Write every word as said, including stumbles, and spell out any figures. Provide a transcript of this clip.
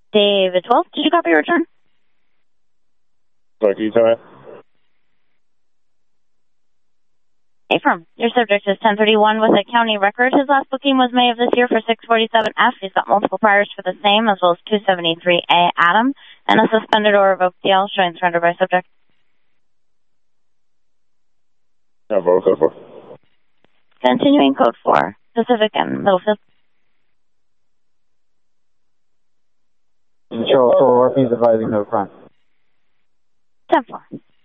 David twelve, did you copy your return? Sorry, can you tell me? Affirm. Your subject is ten thirty-one with a county record. His last booking was May of this year for six forty-seven F. He's got multiple priors for the same, as well as two seventy-three A Adam, and a suspended or revoked D L showing surrender by subject. Yeah, vote code four. Continuing code four, Pacific and Middlefield. Control four, please advising no crime. ten four.